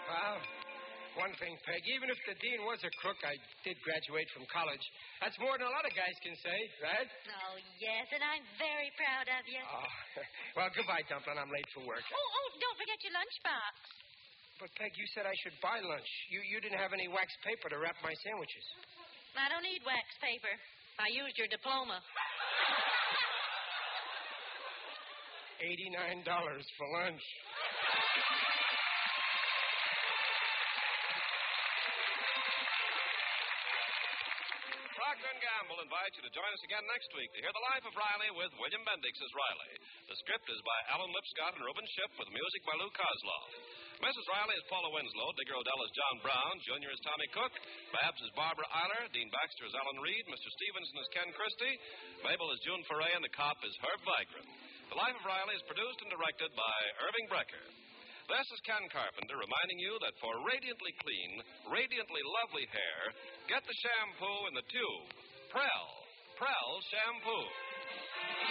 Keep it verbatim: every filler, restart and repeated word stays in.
Well, one thing, Peg, even if the dean was a crook, I did graduate from college. That's more than a lot of guys can say, right? Oh, yes, and I'm very proud of you. Oh, well, goodbye, Dumpling. I'm late for work. Oh, oh, don't forget your lunchbox. But, Peg, you said I should buy lunch. You you didn't have any wax paper to wrap my sandwiches. I don't need wax paper. I used your diploma. eighty-nine dollars for lunch. Procter and Gamble invite you to join us again next week to hear The Life of Riley with William Bendix as Riley. The script is by Alan Lipscott and Reuben Ship with music by Lou Kozloff. Missus Riley is Paula Winslow, Digger Odell is John Brown, Junior is Tommy Cook, Babs is Barbara Eiler, Dean Baxter is Alan Reed, Mister Stevenson is Ken Christie, Mabel is June Foray, and the cop is Herb Vigran. The Life of Riley is produced and directed by Irving Brecker. This is Ken Carpenter reminding you that for radiantly clean, radiantly lovely hair, get the shampoo in the tube. Prell. Prell Shampoo.